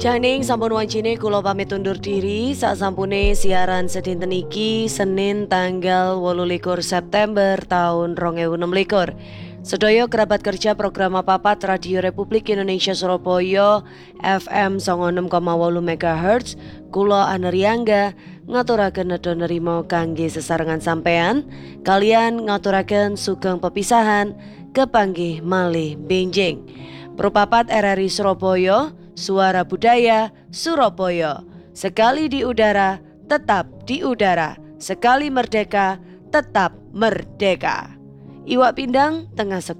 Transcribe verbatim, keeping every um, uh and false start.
Janing sampun wancine kula pamit undur diri sak sampune siaran sedinten iki Senin tanggal wolulikur September tahun rong ewu enem likur. Sedaya kerabat kerja program Papat Radio Republik Indonesia Surabaya F M sanga enem koma wolu megahertz, kula Anariangga ngaturaken nedha nerima kangge sesarengan sampean kalian ngaturaken sugeng pepisahan kepanggih malih benjing. Propapat R R I Surabaya, Suara Budaya Surabaya. Sekali di udara, tetap di udara. Sekali merdeka, tetap merdeka. Iwak pindang tengah